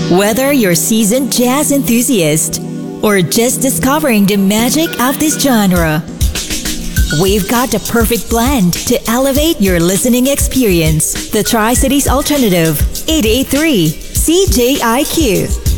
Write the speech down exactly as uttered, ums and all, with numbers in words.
Whether you're a seasoned jazz enthusiast or just discovering the magic of this genre, we've got the perfect blend to elevate your listening experience. The Tri-Cities Alternative, eight eighty-three C J I Q.